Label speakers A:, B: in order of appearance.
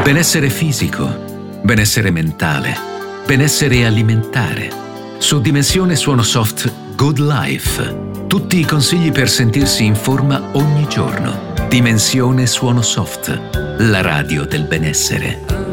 A: Benessere fisico, benessere mentale, benessere alimentare. Su Dimensione Suono Soft Good Life. Tutti i consigli per sentirsi in forma ogni giorno. Dimensione Suono Soft, la radio del benessere.